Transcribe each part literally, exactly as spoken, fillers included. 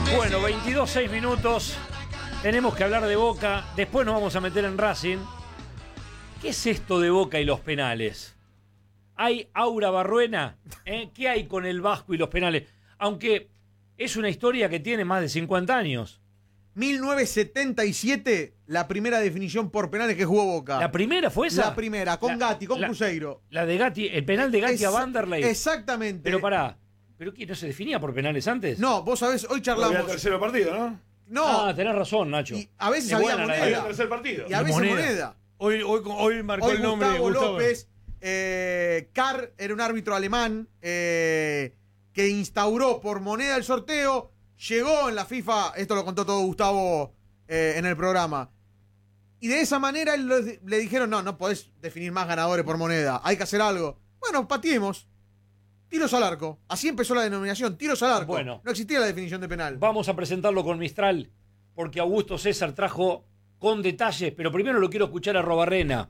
Bueno, veintidós, seis minutos. Tenemos que hablar de Boca. Después nos vamos a meter en Racing. ¿Qué es esto de Boca y los penales? ¿Hay aura Barruena? ¿Eh? ¿Qué hay con el Vasco y los penales? Aunque es una historia que tiene más de cincuenta años. mil novecientos setenta y siete, la primera definición por penales que jugó Boca. ¿La primera fue esa? La primera, con la, Gatti, con la, Cruzeiro. La de Gatti, el penal de Gatti es, a Vanderlei. Exactamente. Pero pará, ¿pero qué, no se definía por penales antes? No, vos sabés, hoy charlamos. Había tercero partido, ¿no? No. Ah, tenés razón, Nacho. Y a veces es había buena, moneda. Había tercer partido. Y a veces moneda. moneda. Hoy, hoy, hoy marcó Hoy el nombre Gustavo de Gustavo López. Eh, Carr era un árbitro alemán eh, que instauró por moneda el sorteo. Llegó en la FIFA, esto lo contó todo Gustavo eh, en el programa. Y de esa manera le, le dijeron: no, no podés definir más ganadores por moneda. Hay que hacer algo. Bueno, pateemos. Tiros al arco. Así empezó la denominación, tiros al arco. Bueno. No existía la definición de penal. Vamos a presentarlo con Mistral, porque Augusto César trajo con detalles, pero primero lo quiero escuchar a Robarrena.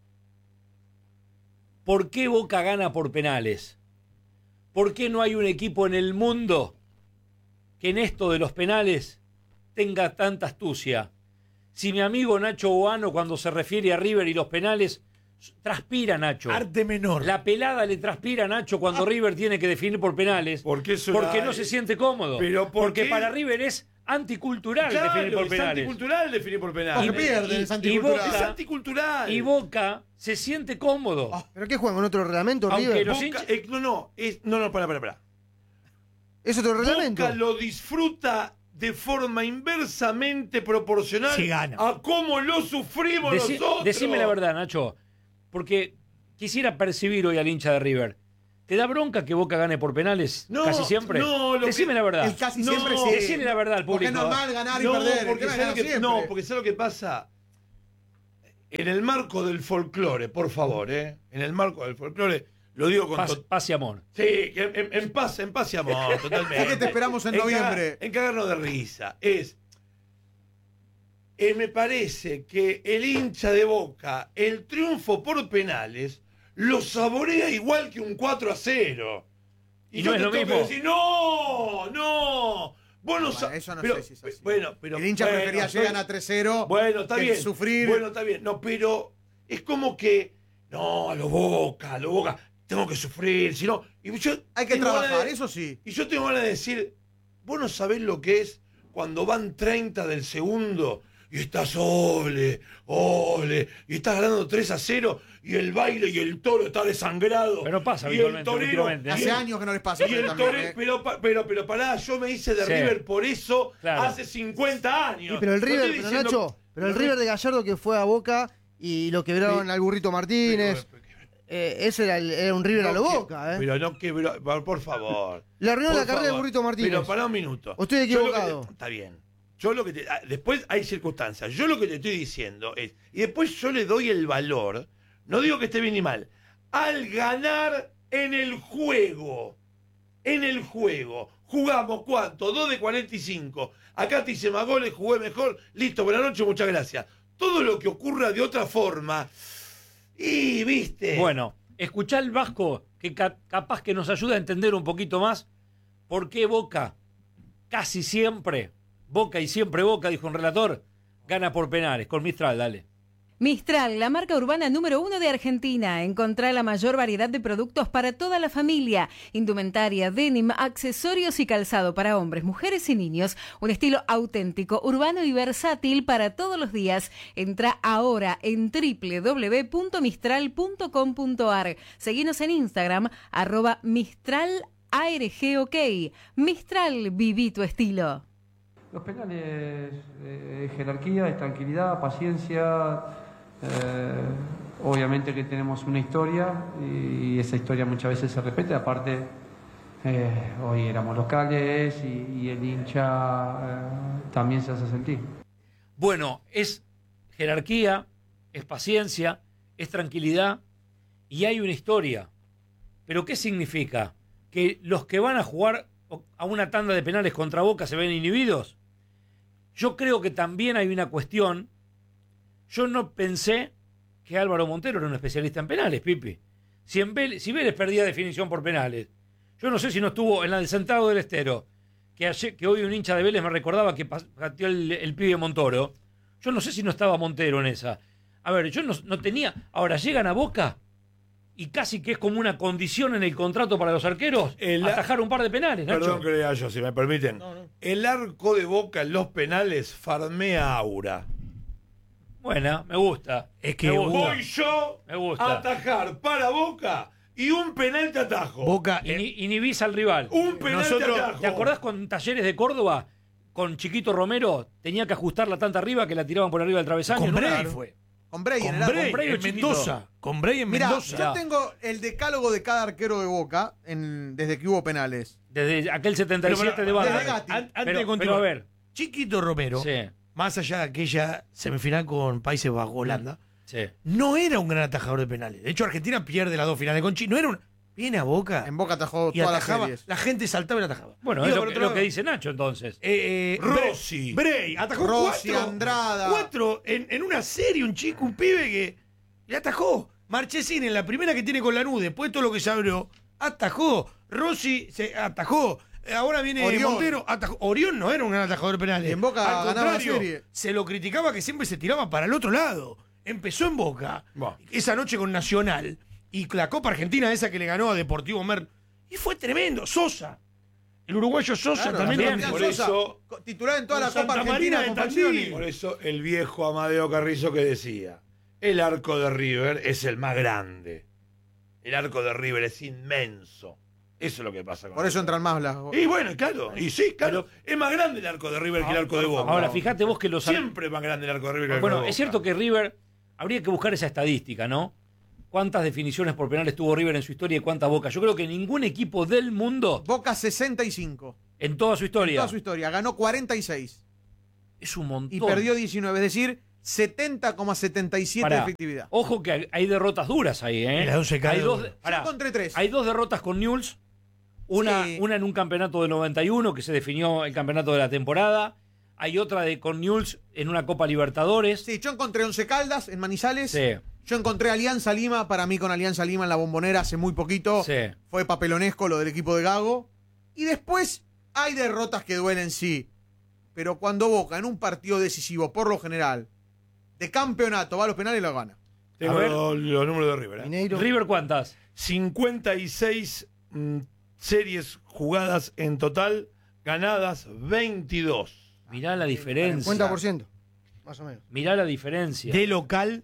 ¿Por qué Boca gana por penales? ¿Por qué no hay un equipo en el mundo que en esto de los penales tenga tanta astucia? Si mi amigo Nacho Boano, cuando se refiere a River y los penales, transpira Nacho. Arte menor. La pelada le transpira a Nacho cuando River tiene que definir por penales. Porque, eso porque la... no se siente cómodo. Pero ¿por porque qué? para River es anticultural claro, definir por es penales. anticultural definir por penales. Porque pierde, es anticultural. Y Boca, es anticultural. Y Boca se siente cómodo. Oh, ¿Pero qué juegan con otro reglamento, Aunque River? los Boca, hinchas- eh, no, no, es, no, no, para, para, para. ¿Es otro reglamento? Boca lo disfruta de forma inversamente proporcional Si gana. a cómo lo sufrimos Decí- nosotros. Decime la verdad, Nacho. Porque quisiera percibir hoy al hincha de River. ¿Te da bronca que Boca gane por penales No, casi siempre? no, lo Decime que- la verdad. El casi No, siempre sí. Decime la verdad al Porque público. es normal ganar y No, perder. El porque tema es ¿sabes ganar lo que, siempre. no, porque ¿sabes lo que pasa? En el marco del folclore, por favor, ¿eh? En el marco del folclore, lo digo con... Paz, to- paz y amor. Sí, que en, en paz, en paz y amor, totalmente. Es que te esperamos en caga- noviembre. en cagarnos de risa. Es... eh, me parece que el hincha de Boca, el triunfo por penales, lo saborea igual que un cuatro a cero. Y yo no es te lo tengo que mismo. decir, no, no. Vos no Bueno, sa- eso no pero, sé si es así. Bueno, pero... El hincha bueno, prefería estoy- llegar a tres cero. Bueno, está que bien. sufrir. Bueno, está bien. No, pero es como que... No, a lo Boca, a lo Boca. Tengo que sufrir, si no... y yo Hay que tengo ganas trabajar, de- eso sí. Y yo tengo ganas de decir, vos no sabés lo que es cuando van treinta del segundo y estás ole, ole, y estás ganando tres a cero y el baile y el toro está desangrado. Pero pasa y el habitualmente, torero, últimamente. y Hace el- años que no les pasa. y el también, torero, ¿eh? pero, pa- pero, pero pará, yo me hice de Sí. River por eso Claro. hace cincuenta años. Sí, pero el No River, estoy pero diciendo- Nacho, pero el River de Gallardo que fue a Boca y lo quebraron Sí. al Burrito Martínez. Pero- eh, ese era, el- era un River a lo no que- Boca, ¿eh? Pero no quebró, por- por favor. Le arruinó Por la carrera del favor. Burrito Martínez. Pero pará un minuto. ¿O estoy Yo lo que te- equivocado? está bien. Yo lo que te, ah, después hay circunstancias. Yo lo que te estoy diciendo es, y después yo le doy el valor, no digo que esté bien ni mal, al ganar en el juego. En el juego. Jugamos cuánto, dos de cuarenta y cinco. Acá te hice más goles, jugué mejor. Listo, buenas noches, muchas gracias. Todo lo que ocurra de otra forma. Y viste. Bueno, escuchá el Vasco, que ca- capaz que nos ayuda a entender un poquito más por qué Boca, casi siempre, Boca y siempre Boca, dijo un relator, gana por penales. Con Mistral, dale. Mistral, la marca urbana número uno de Argentina. Encontrá la mayor variedad de productos para toda la familia. Indumentaria, denim, accesorios y calzado para hombres, mujeres y niños. Un estilo auténtico, urbano y versátil para todos los días. Entrá ahora en doble u doble u doble u punto mistral punto com punto a r. Seguinos en Instagram, arroba Mistral A R G OK. Mistral, viví tu estilo. Los penales eh, es jerarquía, es tranquilidad, paciencia. Eh, obviamente que tenemos una historia y esa historia muchas veces se repite. Aparte, eh, hoy éramos locales y, y el hincha eh, también se hace sentir. Bueno, es jerarquía, es paciencia, es tranquilidad y hay una historia. ¿Pero qué significa? ¿Que los que van a jugar a una tanda de penales contra Boca se ven inhibidos? Yo creo que también hay una cuestión. Yo no pensé que Álvaro Montero era un especialista en penales, Pipi. Si, en Vélez, si Vélez perdía definición por penales, yo no sé si no estuvo en la del Centavo del Estero, que, ayer, que hoy un hincha de Vélez me recordaba que pateó el, el pibe Montoro. Yo no sé si no estaba Montero en esa. A ver, yo no, no tenía... Ahora, llegan a Boca y casi que es como una condición en el contrato para los arqueros El- atajar un par de penales, Nacho. Perdón que le diga yo, si me permiten. No, no. El arco de Boca en los penales farmea Aura. Buena, me gusta. Es que me gusta. Voy yo Me gusta. a atajar para Boca y un penal te atajo. Boca. eh, Ini- inhibís al rival. Un penal Nosotros- te atajo. ¿Te acordás con Talleres de Córdoba? Con Chiquito Romero tenía que ajustarla tanta arriba que la tiraban por arriba del travesaño. con ¿no? Bray Claro. fue. Con Bray en Con el arco. Bray, Bray o en Chiquito. Mendoza. Con Bray en Mirá, Mendoza. yo tengo el decálogo de cada arquero de Boca en, desde que hubo penales. Desde aquel setenta y siete Pero, de pero, Barra. desde Gatti. an- antes Pero- de continuar, pero a ver. Chiquito Romero, Sí, más allá de aquella semifinal con Países Bajos, Holanda, sí. no era un gran atajador de penales. De hecho, Argentina pierde las dos finales con Chile. No era un. Viene a Boca En Boca atajó y todas las atajaba. series. La gente saltaba y la atajaba. Bueno, Digo, es lo, por que- otro lo lado, que dice Nacho entonces. Eh, eh, Rossi. Bray, Bray, atajó Rossi, cuatro. Andrada. Cuatro en, en una serie, un chico, un pibe que le atajó. Marchesín en la primera que tiene con Lanús, después todo lo que se abrió, atajó. Rossi se atajó. Eh, Ahora viene Orión. Montero, atajó. Orión no era un gran atajador de penales. Y en Boca Al ganaba la contrario, serie. se lo criticaba que siempre se tiraba para el otro lado. Empezó en Boca, Bah. esa noche con Nacional, y la Copa Argentina esa que le ganó a Deportivo Mer. Y fue tremendo. Sosa. El uruguayo Sosa Claro, también. también, lo- por Sosa, eso- co- titular en toda la con Copa Santa Argentina Marina con de Tandil. Falcioni. Por eso el viejo Amadeo Carrizo que decía, el arco de River es el más grande. El arco de River es inmenso. Eso es lo que pasa con Por eso River. entran más las. Y bueno, claro, y sí, claro. es más grande el arco de River que el arco de Boca. Ahora, fíjate vos que los ar- Siempre es más grande el arco de River que el arco Bueno, de Boca. es cierto que River, habría que buscar esa estadística, ¿no? ¿Cuántas definiciones por penales tuvo River en su historia y cuántas Boca? Yo creo que ningún equipo del mundo, Boca sesenta y cinco. en toda su historia, Toda su historia. Ganó cuarenta y seis. es un montón. Y perdió diecinueve. Es decir, setenta coma setenta y siete de Pará. efectividad. Ojo que hay, hay derrotas duras ahí, ¿eh? Y las dos se caen hay, de dos, una. de- pará, Yo encontré tres. hay dos derrotas con Newell's. Una, Sí. una en un campeonato de noventa y uno que se definió el campeonato de la temporada. Hay otra de con Newell's en una Copa Libertadores. Sí, yo encontré Once Caldas en Manizales. Sí, Yo encontré Alianza Lima. Para mí, con Alianza Lima en la Bombonera hace muy poquito. sí. Fue papelonesco lo del equipo de Gago. Y después hay derrotas que duelen, sí. Pero cuando Boca, en un partido decisivo, por lo general, de campeonato, va a los penales y lo gana. Tengo A ver. los, los números de River. ¿eh? Mineiro. ¿River cuántas? cincuenta y seis mm, series jugadas en total, ganadas veintidós. Mirá la diferencia. cincuenta por ciento. Más o menos. Mirá la diferencia. De local,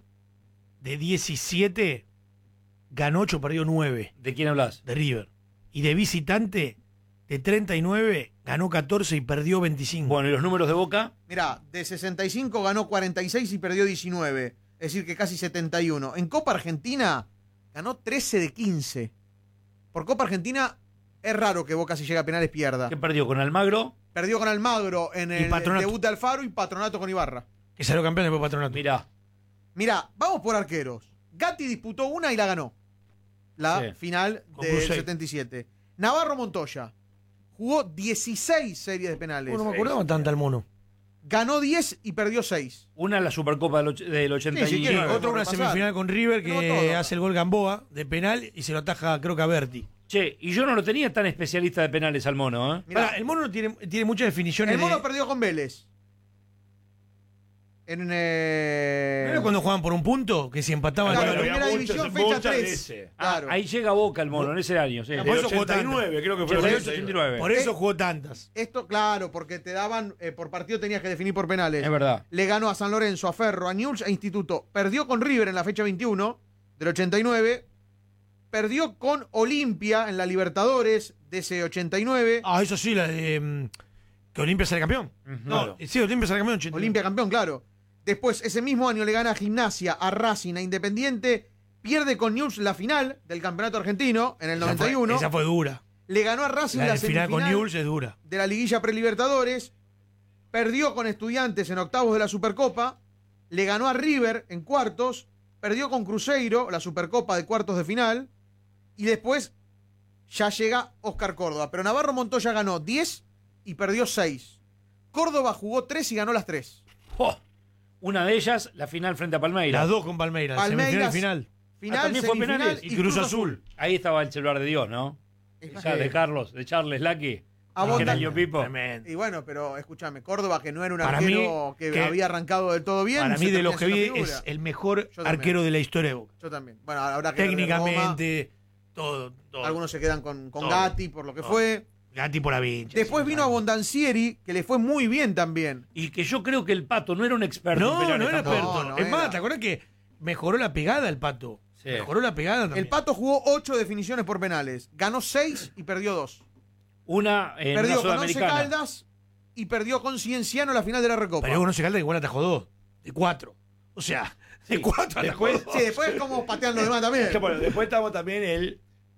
de diecisiete, ganó ocho, perdió nueve ¿De quién hablas? de River. Y de visitante, de treinta y nueve, ganó catorce y perdió veinticinco. Bueno, ¿y los números de Boca? Mirá, de sesenta y cinco ganó cuarenta y seis y perdió diecinueve. Es decir, que casi setenta y uno. En Copa Argentina ganó trece de quince. Por Copa Argentina es raro que Boca, si llega a penales, pierda. ¿Qué perdió con Almagro? Perdió con Almagro en el Patronato. debut de Alfaro y Patronato con Ibarra. Que salió campeón después Patronato. Mirá, Mirá, vamos por arqueros. Gatti disputó una y la ganó. La Sí. final Con del Cruzeiro. setenta y siete. Navarro Montoya jugó dieciséis series de penales. Oh, no me acordaba tanto al mono. Ganó diez y perdió seis. una en la Supercopa del, och- del ochenta Sí, si y quiere, nueve. Otro una repasar. semifinal con River que Tenemos todo. hace el gol Gamboa de penal y se lo ataja, creo que a Berti. Che, y yo no lo tenía tan especialista de penales al mono, ¿eh? Mirá, Pará, el mono no tiene, tiene muchas definiciones. el mono de- perdió con Vélez. En, eh, ¿No era cuando jugaban por un punto? Que si empataban. Claro, Bueno, primera había división, muchas- fecha muchas de tres. ese. Ah, Claro. ahí llega Boca el mono, en ese año, sí. Por Del eso jugó ochenta y nueve, creo que fue ochenta y el ocho, ochenta y nueve. Por eso jugó tantas. Esto, claro, porque te daban, eh, por partido tenías que definir por penales. Es verdad. Le ganó a San Lorenzo, a Ferro, a Newell's e Instituto. Perdió con River en la fecha veintiuno del ochenta y nueve. Perdió con Olimpia en la Libertadores de ese ochenta y nueve. Ah, eso sí, la de. mm, que Olimpia sale campeón. Ujú. No, Claro. sí, Olimpia sale campeón. ochenta y nueve. Olimpia campeón, claro. Después, ese mismo año le gana a Gimnasia, a Racing, a Independiente. Pierde con Newell's la final del campeonato argentino en el Esa noventa y fue- uno. Esa fue dura. Le ganó a Racing La la, de final con semifinal Newell's es dura. de la liguilla prelibertadores. Perdió con Estudiantes en octavos de la Supercopa. Le ganó a River en cuartos. Perdió con Cruzeiro, la Supercopa de cuartos de final. Y después ya llega Oscar Córdoba. Pero Navarro Montoya ganó diez y perdió seis. Córdoba jugó tres y ganó las tres. Oh, una de ellas, la final frente a Palmeiras. Las dos con Palmeiras. Palmeiras, Semifinal y final. Final, Ah, también fue semifinal penales. Y Cruz Azul. Ahí estaba el celular de Dios, ¿no? Es Ya, que- de Carlos, de Charles Lucky. A ¿Qué Bondan- era yo, Pipo? Tremendo. Y bueno, pero escúchame, Córdoba, que no era un Para arquero mí, que, que- había arrancado del todo bien. Para se mí, de termina los que vi, haciendo figura. es el mejor Yo también. arquero de la historia de Boca. Yo también. Bueno, habrá que ver de Roma. Técnicamente, todo, todo. Algunos se quedan con, con Todo. Gatti por lo que Todo. fue. Gatti por la vincha. Después vino a Bondancieri, que le fue muy bien también. Y que yo creo que el Pato no era un experto. en No, penales no era tampoco. experto. No, no es más, era. ¿te acuerdas que mejoró la pegada el Pato? Sí. Mejoró la pegada también. El Pato jugó ocho definiciones por penales. Ganó seis y perdió dos. Una en perdió la con Once Sudamericana. Caldas y perdió con Cienciano la final de la Recopa. Pero uno se calda que igual atajó dos. De cuatro. O sea, de cuatro atajó Después- dos. Sí, después como patean los demás también. Que, bueno, después estamos también el.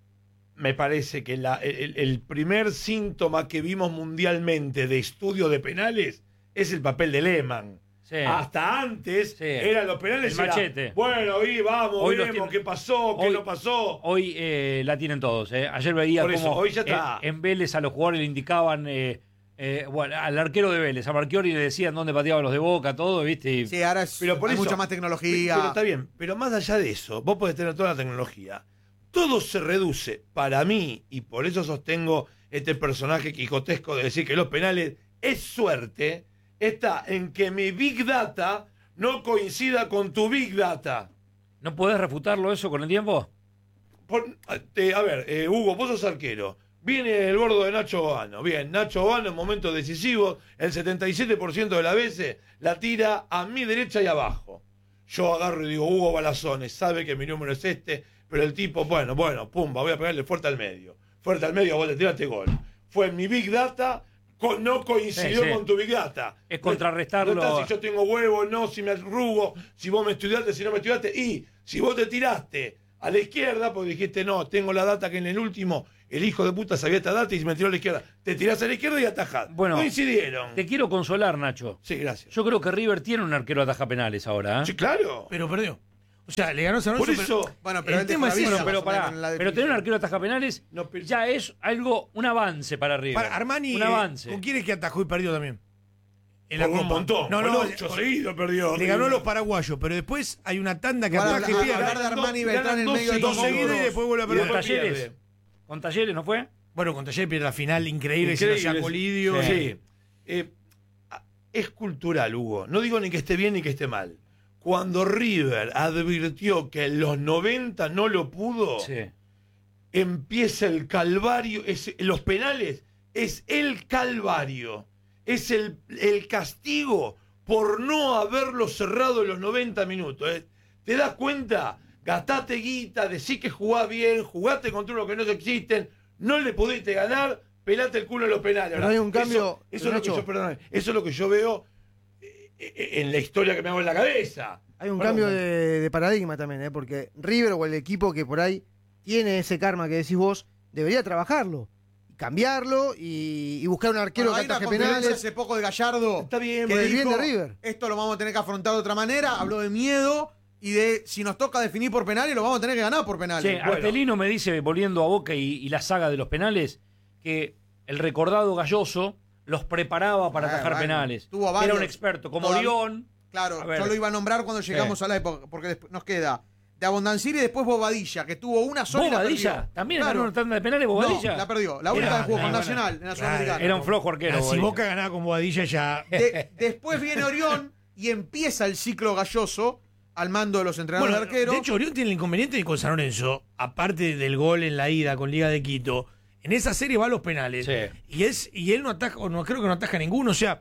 Me parece que la- el, el primer síntoma que vimos mundialmente de estudio de penales es el papel de Lehmann. Sí. Hasta antes Sí. eran los penales. El era, machete. bueno, y vamos, Hoy los vemos tiene- qué pasó, qué hoy- no pasó. Hoy eh, la tienen todos. Eh. Ayer veía Por eso, cómo hoy ya está. En, en Vélez a los jugadores le indicaban, eh, eh, bueno, al arquero de Vélez, a Marchiori le decían dónde pateaban los de Boca, todo, ¿viste? Y- Sí, ahora es, Pero por hay eso- mucha más Pero tecnología. está bien, pero más allá de eso, vos podés tener toda la tecnología. Todo se reduce, para mí, y por eso sostengo este personaje quijotesco de decir que los penales es suerte, está en que mi Big Data no coincida con tu Big Data. ¿No podés refutarlo eso con el tiempo? Por- eh, a ver, eh, Hugo, vos sos arquero. Viene el gordo de Nacho Bano. Bien, Nacho Bano en momentos decisivos, el setenta y siete por ciento de las veces la tira a mi derecha y abajo. Yo agarro y digo, Hugo Balazones, sabe que mi número es este, pero el tipo, bueno, bueno, pumba, voy a pegarle fuerte al medio. Fuerte al medio, vos le tiraste gol. Fue mi Big Data, co- no coincidió Sí, sí. con tu Big Data. Es contrarrestarlo. No está si yo tengo huevo, no, si me arrugo, si vos me estudiaste, si no me estudiaste. Y si vos te tiraste a la izquierda, porque dijiste, no, tengo la data que en el último el hijo de puta sabía esta data y me tiró a la izquierda. Te tirás a la izquierda y atajás. Bueno, coincidieron. Te quiero consolar, Nacho. Sí, gracias. Yo creo que River tiene un arquero ataja penales ahora. ¿eh? Sí, claro. Pero perdió. O sea, le ganó San Lorenzo. Por eso, pero- Bueno, pero el él dejó tema la es villa, eso. Bueno, pero más o menos, pará, en la pero tener un definición. arquero ataja penales No, pero- ya es algo, un avance para River. Para Armani, un eh, avance. ¿con quién es que atajó y perdió también? En Por un Copa. montón. No, Con no, ocho con- seguidos perdió. le ganó a los paraguayos, pero después hay una tanda que Ahora, ataja y a- pierde. hablar de Armani y Ganan Beltrán en dos medio de Dos seguidos. todo seguidas y después vuelve a Y perder. ¿Con después Talleres? pierde. ¿Con Talleres no fue? Bueno, con Talleres pierde la final increíble, se lo Increíble. hacía Colidio. Sí. Sí. Eh, es cultural, Hugo. No digo ni que esté bien ni que esté mal. Cuando River advirtió que en los noventa no lo pudo, Sí. empieza el calvario. Es, los penales es el calvario. Es el, el castigo por no haberlo cerrado en los noventa minutos. Eh, ¿Te das cuenta? Gastate guita, decí que jugás bien, jugaste contra uno que no existen, no le pudiste ganar, pelate el culo en los penales. Pero Ahora, hay un cambio, Eso, eso es lo que Nacho. yo, perdóname, eso es lo que yo veo eh, eh, en la historia que me hago en la cabeza. Hay un Perdón, cambio Nacho. de, de paradigma también, ¿eh? Porque River o el equipo que por ahí tiene ese karma que decís vos, debería trabajarlo, cambiarlo y, y buscar un arquero Bueno, que hay una ataje conferencia penales. hace poco de Gallardo Está bien, que por el bien dijo, de River. esto lo vamos a tener que afrontar de otra manera. Habló de miedo y de si nos toca definir por penales, lo vamos a tener que ganar por penales. Che, Artelino me dice, volviendo a Boca y, y la saga de los penales, que el recordado Galloso los preparaba para Ah, atajar bueno, penales. tuvo a Era varios. un experto, como Todavía- Orión. Claro, A ver. yo lo iba a nombrar cuando llegamos Sí. a la época, porque después nos queda de Abondancieri y después Bobadilla, que tuvo una sola y la Bobadilla, perdió. también Claro. ganó una tanda de penales, Bobadilla. No, la perdió. La única Era- que jugó con era- Nacional, en la Claro, Sudamericana. Era un flojo arquero. Ah, si Bobadilla. Boca ganaba con Boadilla ya. De- después viene Orión y empieza el ciclo Galloso al mando de los entrenadores Bueno, de arquero. de hecho, Orión tiene el inconveniente de con San Lorenzo, aparte del gol en la ida con Liga de Quito, en esa serie va a los penales. Sí. Y es y él no ataja, o no creo que no ataja ninguno. O sea,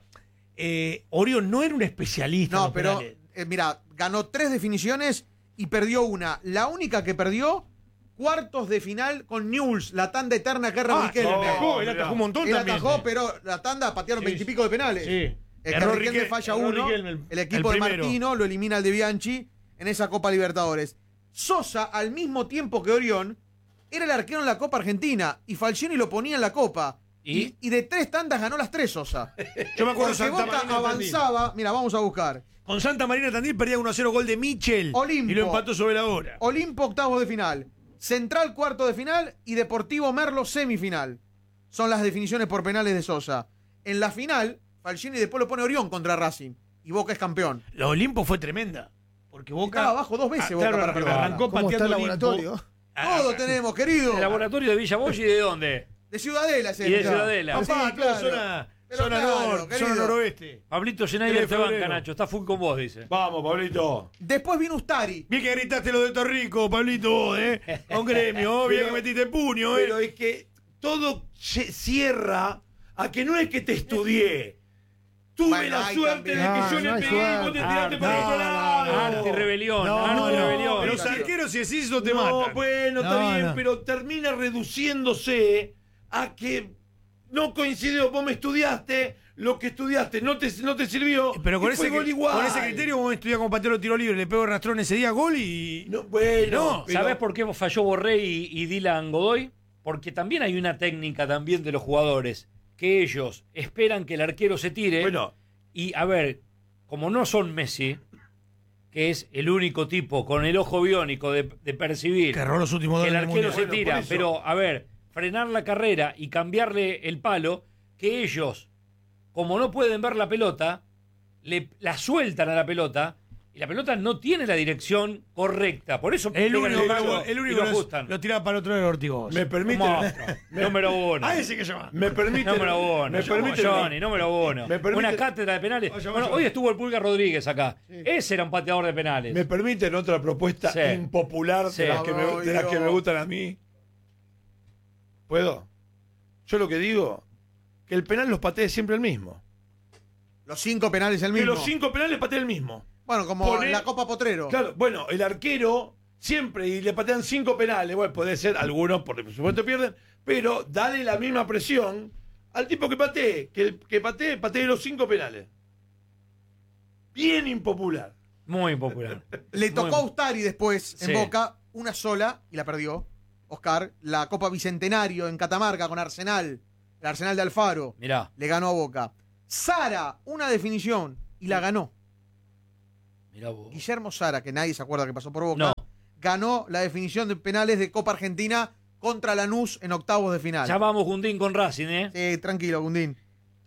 eh, Orión no era un especialista en no, los pero penales. eh, mira, ganó tres definiciones y perdió una. La única que perdió, cuartos de final con Newell's, la tanda eterna que era Ah, Riquelme. él atajó, él mirá. atajó un montón Él también. atajó, pero la tanda patearon Sí, veintipico de penales. Sí. El Erró que Riquelme Riquel- falla erró uno, Riquelme, el, el- equipo el de primero. Martino lo elimina al de Bianchi en esa Copa Libertadores. Sosa, al mismo tiempo que Orión, era el arquero en la Copa Argentina y Falcioni lo ponía en la Copa. ¿Y? Y, y de tres tandas ganó las tres Sosa. Yo me acuerdo Porque Santa Boca Marina Tandil. avanzaba, mira, vamos a buscar. Con Santa Marina Tandil perdía uno a cero gol de Michel. Olimpo. Y lo empató sobre la hora. Olimpo octavos de final, Central cuarto de final y Deportivo Merlo semifinal. Son las definiciones por penales de Sosa. En la final, Falcioni después lo pone Orión contra Racing y Boca es campeón. La Olimpo fue tremenda. Porque Boca. Estaba abajo dos veces Ah, Boca claro, para arrancó, perder. arrancó ¿Cómo está pateando el Olimpo. laboratorio? Ah, Todo tenemos, querido. ¿El laboratorio de Villa Bosch y de dónde? De Ciudadela es Y de este. Ciudadela. Sí, Papá, claro. zona, Pero zona, claro, nor- querido. zona noroeste. Pablito Tres Schneider de te banca, febrero. Nacho. Está full con vos, dice. Vamos, Pablito. Después vino Ustari. Bien que gritaste lo de Torrico, Pablito, vos, ¿eh? Con gremio, bien Pero- que metiste puño, ¿eh? Pero es que todo se cierra a que no es que te estudié. Tuve Bueno, la ahí suerte también. de que No, yo no le hay pegué y vos te suerte. tiraste Ah, para no, otro lado. Anti-rebelión, No, anti-rebelión. los arqueros si decís eso te no, matan. bueno, está No, bien, no. pero termina reduciéndose a que no coincidió. Vos me estudiaste, lo que estudiaste no te, no te sirvió. Pero con y fue ese, gol cri- igual. con ese criterio vos estudiás como patero de tiro libre, le pego el rastrón ese día, gol y... No, bueno, No, pero- ¿Sabés por qué falló Borré y, y Dylan Godoy? Porque también hay una técnica también de los jugadores, que ellos esperan que el arquero se tire. Bueno, Y a ver, como no son Messi, que es el único tipo con el ojo biónico de, de percibir Que erró los últimos que dos el del arquero Mundial. se Bueno, tira, por eso. pero a ver, frenar la carrera y cambiarle el palo, que ellos, como no pueden ver la pelota, le, la sueltan a la pelota y la pelota no tiene la dirección correcta. Por eso El pegan único, el que palo lo- el y único lo que lo, ajustan. lo tiraba para el otro lado del Ortigoz. me permite. Monstruo. Número uno. A ese que llama. Me permite. Número uno. Me permite. Johnny, número uno. Me permite- Una cátedra de penales. Vaya, Bueno, vaya. hoy estuvo el Pulga Rodríguez acá. Ese era un pateador de penales. ¿Me permiten otra propuesta Sí. impopular Sí. de, las que me, de las que me gustan a mí? ¿Puedo? Yo lo que digo, que el penal los patee siempre el mismo. Los cinco penales el Que mismo. los cinco penales patee el mismo. Bueno, como Poné- la Copa Potrero. Claro, bueno, el arquero siempre y le patean cinco penales. Bueno, puede ser algunos, porque por supuesto pierden, pero dale la misma presión al tipo que patee, que el que patee, patee los cinco penales. Bien impopular. Muy popular. Le tocó Muy- a Ustari después en Sí. Boca, una sola, y la perdió. Oscar, la Copa Bicentenario en Catamarca con Arsenal. El Arsenal de Alfaro. Mirá, Le ganó a Boca. Sara, una definición, y la ganó. mirá vos. Guillermo Sara, que nadie se acuerda que pasó por Boca, No. ganó la definición de penales de Copa Argentina contra Lanús en octavos de final. Ya vamos Gundín con Racing, ¿eh? Sí, tranquilo, Gundín.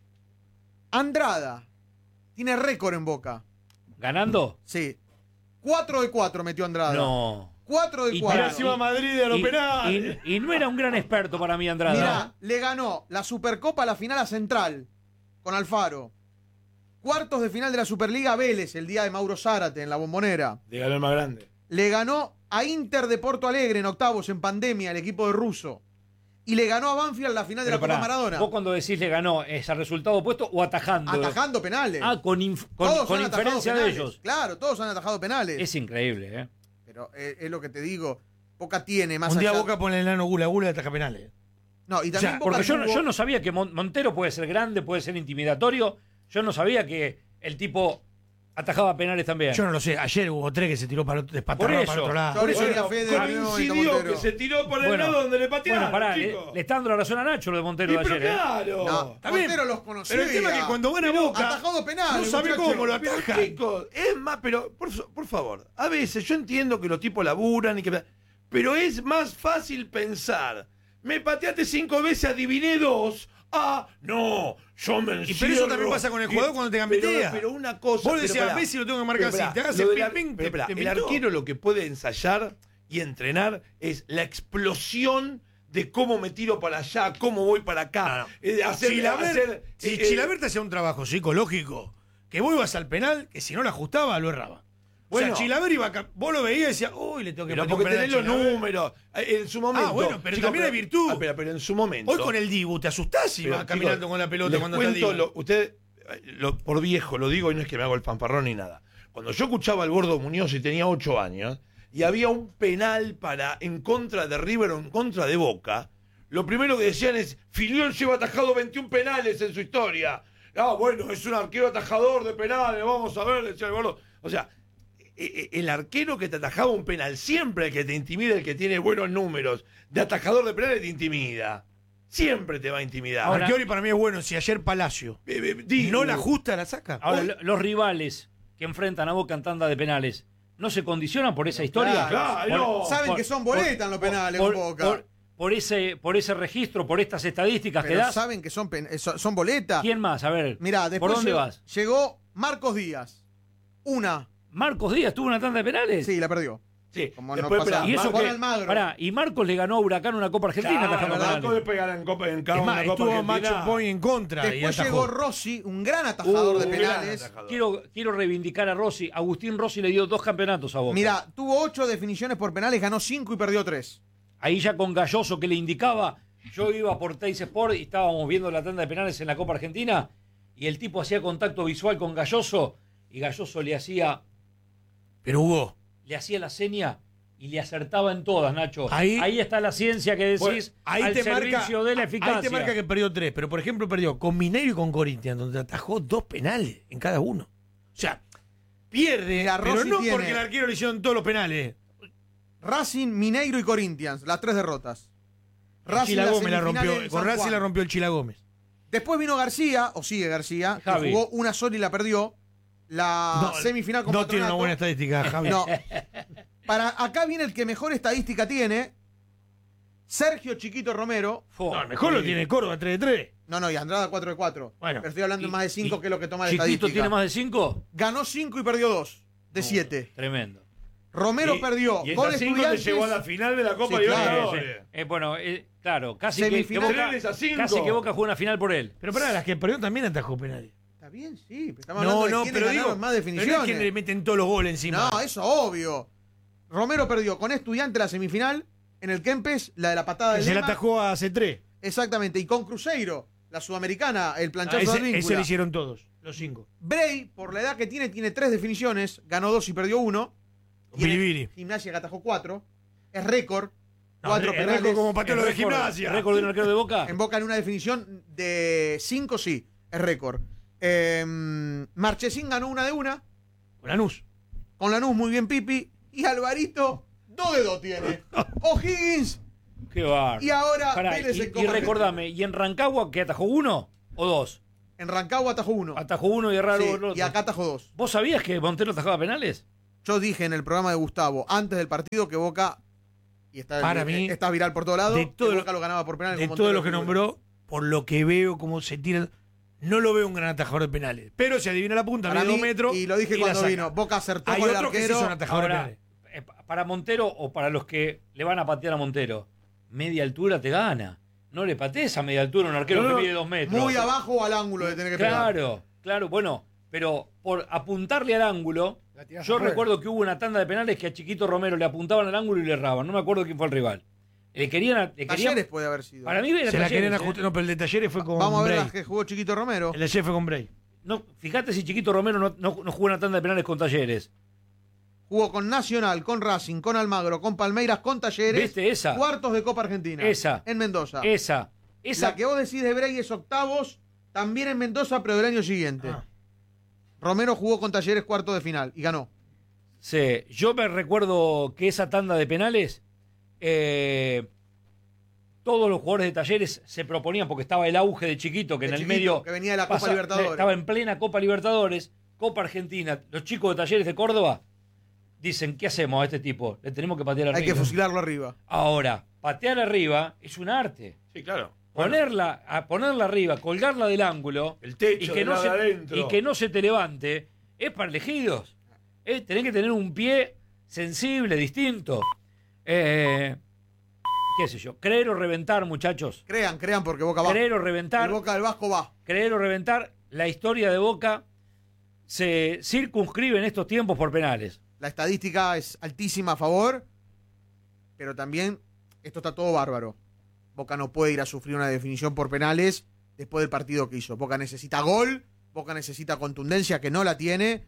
Andrada tiene récord en Boca. ¿Ganando? Sí. cuatro de cuatro metió Andrada. No. cuatro de Y cuatro. mirá, Casi va a Madrid a los Y, penales. y- y no era un gran experto para mí, Andrada. Mirá, le ganó la Supercopa a la final a Central con Alfaro. Cuartos de final de la Superliga a Vélez el día de Mauro Zárate en la Bombonera. De ganó el más grande. Le ganó a Inter de Porto Alegre en octavos en pandemia, el equipo de Russo. Y le ganó a Banfield la final de Pero la Copa pará, Maradona. ¿vos cuando decís le ganó, es al resultado opuesto o atajando? Atajando penales. Ah, con, inf- con, Todos con han atajado inferencia de penales. ellos. Claro, todos han atajado penales. Es increíble, ¿eh? Pero eh, es lo que te digo. Boca tiene más Un día allá- Boca pone el enano Gula Gula y ataca penales. No, y O también sea, Boca porque yo, no- tuvo- yo no sabía que Mon- Montero puede ser grande, puede ser intimidatorio. Yo no sabía que el tipo atajaba penales también. Yo no lo sé, ayer hubo tres que se tiró para, otro- Por despatarrado eso, para otro lado. Por eso Bueno, era Fede, León y coincidió Montero. que se tiró por el Bueno, lado donde le patearon, Bueno, pará, le, chicos. le está dando la razón a Nacho lo de Montero Y de pero ayer, ¿eh? claro. No, Está bien. Montero los conocía. Pero el tema es que cuando gana Boca, Atajado penales. no sabe muchacho. cómo lo Pero, ataja. chicos, es más, pero por, fa- por favor, a veces yo entiendo que los tipos laburan y que. Pero es más fácil pensar. Me pateaste cinco veces, adiviné dos. Ah, no, yo me Y pero eso encierro. también pasa con el Y- jugador cuando te pero, gambetea. pero una cosa. Vos pero decías, pará. Messi lo tengo que marcar Pero así, pará, te hace lo ping, del ar- ping, pero te- pará, te el pintó. arquero lo que puede ensayar y entrenar es la explosión de cómo me tiro para allá, cómo voy para acá. Eh, hacer- Chilaver, hacer, si eh, Chilaver te hacía un trabajo psicológico, que vos ibas al penal, que si no la ajustaba, lo erraba. Bueno. o sea, Chilaver iba a, vos lo veías y decías, uy, le tengo que Pero meter un porque penal tenés a los Chilaver. números. Eh, En su momento. Ah, bueno, pero también hay virtud. Ah, pero, pero en su momento. Hoy con el Dibu te asustás y pero, vas caminando chicos, con la pelota les cuando está el cuento Dibu. lo- usted, eh, lo- por viejo lo digo y no es que me hago el fanfarrón ni nada. Cuando yo escuchaba al Gordo Muñoz y tenía ocho años y había un penal para en contra de River o en contra de Boca, lo primero que decían es: Filiol lleva atajado veintiún penales en su historia. Ah, bueno, es un arquero atajador de penales, vamos a ver, decía el Gordo. O sea, e- e- el arquero que te atajaba un penal, siempre el que te intimida, el que tiene buenos números de atajador de penales, te intimida. Siempre te va a intimidar. Ahora- Arqueori para mí es bueno. Si ayer Palacio Eh, eh, digo, no la ajusta, la saca. Ahora, Hoy- lo- los rivales que enfrentan a Boca en tanda de penales, ¿no se condicionan por esa historia? claro, Por- no. Saben que son boletas en los penales por, con Boca. por- por ese, por ese registro, por estas estadísticas que Pero das. saben que son, pen- eh, son, son boletas. ¿Quién más? A ver, Mirá, después ¿por dónde llegó, vas? llegó Marcos Díaz. Una. ¿Marcos Díaz tuvo una tanda de penales? Sí, la perdió. Sí, Como no después, pasa- esperá, Y eso Marcos que, Almagro. pará, y Marcos le ganó a Huracán una Copa Argentina. Claro, atajando Marcos penales. después ganan en Copa, en cada Es más, una Copa estuvo Argentina. Macho Point en contra. y Después atajó. llegó Rossi, un gran atajador Uh, de un penales. gran atajador. Quiero, quiero reivindicar a Rossi. Agustín Rossi le dio dos campeonatos a Boca. Mira, tuvo ocho definiciones por penales, ganó cinco y perdió tres. Ahí ya con Galloso que le indicaba, yo iba por Teis Sport y estábamos viendo la tanda de penales en la Copa Argentina y el tipo hacía contacto visual con Galloso y Galloso le hacía, Pero Hugo, le hacía la seña y le acertaba en todas, Nacho. Ahí- está la ciencia que decís bueno, ahí al te servicio marca, de la eficacia. ahí te marca que perdió tres, pero por ejemplo perdió con Mineiro y con Corinthians, donde atajó dos penales en cada uno. O sea, pierde, Mira, pero Rossi no tiene- porque el arquero le hicieron todos los penales. Racing, Mineiro y Corinthians, las tres derrotas. El Chila las Gómez la semifinales rompió, en con San Racing Juan. la rompió el Chila Gómez. Después vino García, o sigue García, que Javi. jugó una sola y la perdió. La No, semifinal con No tiene una Patronato. buena estadística, Javi. No. Para acá viene el que mejor estadística tiene. Sergio Chiquito Romero. Fo, No, el mejor lo tiene Córdoba, tres de tres. No, no, y Andrada cuatro de cuatro. Bueno, Pero estoy hablando de y- más de cinco, y- que es lo que toma la ¿Chiquito estadística. tiene más de cinco? Ganó cinco y perdió dos de siete. Tremendo. Romero Y- perdió Y con esas cinco te Estudiantes. llevó a la final de la Copa Sí, claro. Libertadores. Eh, bueno, eh, claro, casi que, que Semifinal. Boca, Tres a cinco. casi que Boca jugó una final por él. Pero para las que perdió también atajó penales. Está bien, sí. pero Estamos No, hablando no, de quiénes pero digo, ganaron más pero no definiciones. es que le meten todos los goles encima. No, eso obvio. Romero perdió con Estudiantes la semifinal. En el Kempes, la de la patada Que de se la Lema. atajó a C tres. Exactamente. Y con Cruzeiro, la sudamericana, el Ah, planchazo de ese, Advíncula. ese lo hicieron todos, los cinco. Bray, por la edad que tiene, tiene tres definiciones. Ganó dos y perdió uno. Tiene Biribiri. Gimnasia que atajó cuatro. Es récord. No, Cuatro es penales. récord como pateó lo de ¿Es récord- Gimnasia. ¿Récord de un arquero de Boca? En Boca en una definición de cinco, sí. Es récord. Eh, Marchesín ganó una de una. Con Lanús. Con Lanús muy bien Pipi. Y Alvarito, dos de dos tiene. O'Higgins. Qué bárbaro. Y ahora Pará, Vélez y, en y Copa recordame, ¿y en Rancagua que atajó uno o dos? En Rancagua atajó uno. Atajó uno y Herrero Sí, el otro. y acá atajó dos. ¿Vos sabías que Montero atajaba penales? Yo dije en el programa de Gustavo, antes del partido, que Boca, y está, Para mí, está viral por todos lados, de todo que lo- Boca lo ganaba por penales. De con todo Montero lo que figura. nombró, por lo que veo, cómo se tira, no lo veo un gran atajador de penales. Pero se adivina la punta, Para mide dos mí, metros. y lo dije la cuando saca. vino, Boca acertó Hay con el otros que sí arquero. son atajadores de Ahora, penales. eh, para Montero o para los que le van a patear a Montero, media altura te gana. No le patees a media altura a un arquero No, no, que mide dos metros. Muy abajo o al ángulo de tener que pegar. Claro, claro, bueno, pero por apuntarle al ángulo, La tirás yo afuera. recuerdo que hubo una tanda de penales que a Chiquito Romero le apuntaban al ángulo y le erraban. No me acuerdo quién fue el rival. Le querían. Le querían Talleres puede haber sido. para mí era Se la Talleres, querían ¿eh? ajustar. No, pero el de Talleres fue con Vamos a ver Bray. las que jugó Chiquito Romero. El de ayer fue con Bray. No, fíjate si Chiquito Romero no, no, no jugó una tanda de penales con Talleres. Jugó con Nacional, con Racing, con Almagro, con Palmeiras, con Talleres. ¿Viste esa? Cuartos de Copa Argentina. Esa. En Mendoza. Esa. Esa La que vos decís de Bray es octavos, también en Mendoza, pero del año siguiente. Ah. Romero jugó con Talleres cuarto de final y ganó. Sí, yo me recuerdo que esa tanda de penales, eh, todos los jugadores de Talleres se proponían, porque estaba el auge de Chiquito, que De en el Chiquito, medio que venía de la Copa pasa- Libertadores. estaba en plena Copa Libertadores, Copa Argentina. Los chicos de Talleres de Córdoba dicen, ¿qué hacemos a este tipo? Le tenemos que patear arriba. Hay que fusilarlo arriba. Ahora, patear arriba es un arte. Sí, claro. Ponerla, a ponerla arriba, colgarla del ángulo El techo, y que, del no lado se, de adentro. y que no se te levante, es para elegidos. Eh, tenés que tener un pie sensible, distinto. Eh, ¿Qué sé yo? Creer o reventar, muchachos. Crean, crean, porque Boca va. Creer o El reventar. Boca del Vasco va. Creer o reventar. La historia de Boca se circunscribe en estos tiempos por penales. La estadística es altísima a favor, pero también esto está todo bárbaro. Boca no puede ir a sufrir una definición por penales después del partido que hizo. Boca necesita gol, Boca necesita contundencia, que no la tiene,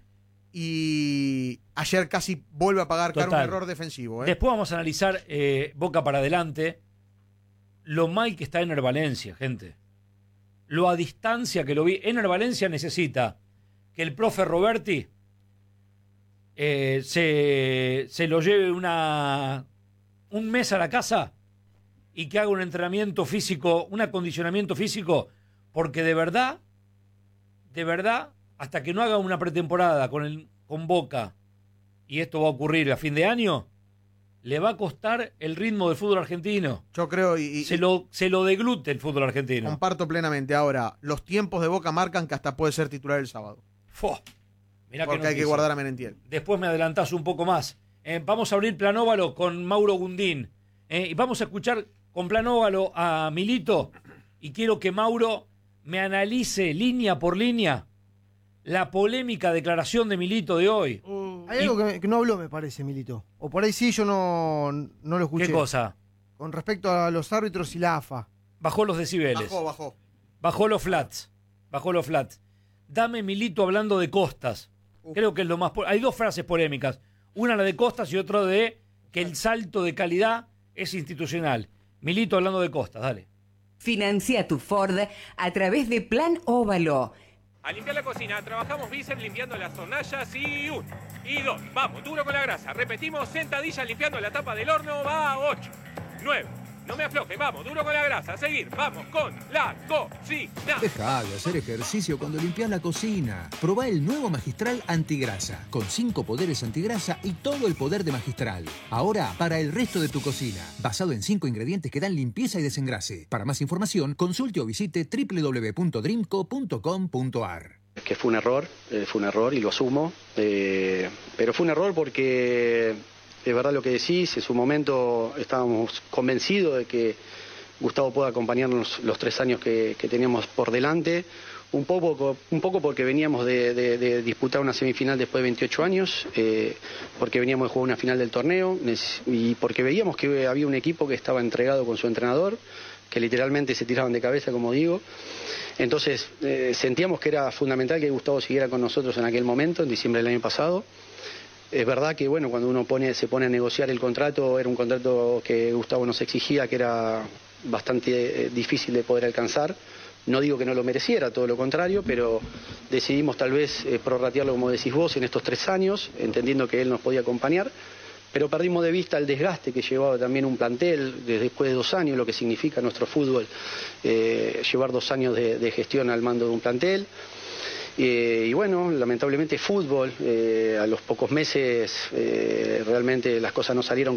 y ayer casi vuelve a pagar caro un Total. error defensivo. ¿eh? Después vamos a analizar eh, Boca para adelante. Lo mal que está Ener Valencia, gente. Lo a distancia que lo vi. Ener Valencia necesita que el profe Roberti eh, se, se lo lleve una, un mes a la casa y que haga un entrenamiento físico, un acondicionamiento físico, porque de verdad, de verdad, hasta que no haga una pretemporada con, el, con Boca, y esto va a ocurrir a fin de año, le va a costar el ritmo del fútbol argentino. Yo creo y, y- Se lo, se lo deglute el fútbol argentino. comparto plenamente. Ahora, los tiempos de Boca marcan que hasta puede ser titular el sábado. Fua. Mirá qué Porque hay que noticia. guardar a Merentiel. Después me adelantás un poco más. Eh, vamos a abrir Planóvalo con Mauro Gundín. Eh, y vamos a escuchar con Planóvalo a Milito. Y quiero que Mauro me analice línea por línea la polémica declaración de Milito de hoy. Hay algo que, que no habló, me parece, Milito. O por ahí sí, yo no, no lo escuché. ¿Qué cosa? Con respecto a los árbitros y la A F A. Bajó los decibeles. Bajó, bajó. Bajó los flats. Bajó los flats. Dame Milito hablando de Costas. Uf. Creo que es lo más... po- Hay dos frases polémicas. Una la de Costas y otra de que el salto de calidad es institucional. Milito hablando de Costas, dale. Financia tu Ford a través de Plan Óvalo. A limpiar la cocina, trabajamos bíceps limpiando las hornallas y uno. Y dos, vamos, duro con la grasa. Repetimos, sentadillas limpiando la tapa del horno, va, ocho. Nueve, no me afloje, vamos, duro con la grasa. Seguir, vamos con la cocina. Deja de hacer ejercicio cuando limpias la cocina. Probá el nuevo Magistral Antigrasa, con cinco poderes antigrasa y todo el poder de Magistral. Ahora, para el resto de tu cocina, basado en cinco ingredientes que dan limpieza y desengrase. Para más información, consulte o visite doble u doble u doble u punto dreamco punto com punto a r. Que fue un error, eh, fue un error y lo asumo, eh, pero fue un error porque es verdad lo que decís, en su momento estábamos convencidos de que Gustavo pueda acompañarnos los tres años que, que teníamos por delante, un poco, un poco porque veníamos de, de, de disputar una semifinal después de veintiocho años, eh, porque veníamos de jugar una final del torneo y porque veíamos que había un equipo que estaba entregado con su entrenador, que literalmente se tiraban de cabeza, como digo. Entonces eh, sentíamos que era fundamental que Gustavo siguiera con nosotros en aquel momento, en diciembre del año pasado. Es verdad que bueno, cuando uno pone, se pone a negociar el contrato, era un contrato que Gustavo nos exigía, que era bastante eh, difícil de poder alcanzar. No digo que no lo mereciera, todo lo contrario, pero decidimos tal vez eh, prorratearlo, como decís vos, en estos tres años, entendiendo que él nos podía acompañar. Pero perdimos de vista el desgaste que llevaba también un plantel desde después de dos años, lo que significa nuestro fútbol, eh, llevar dos años de, de gestión al mando de un plantel. Eh, y bueno, lamentablemente fútbol, eh, a los pocos meses eh, realmente las cosas no salieron como